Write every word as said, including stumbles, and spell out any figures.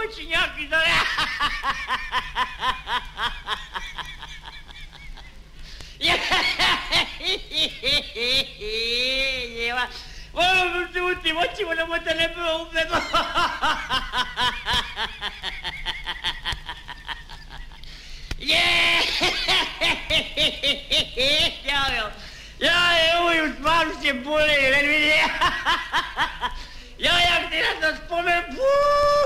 очень яркий, да. Tutti, voi ci volevo mettere bombe. Ja, ja, evo już mam się bolej. Ja jak teraz to wspomnę.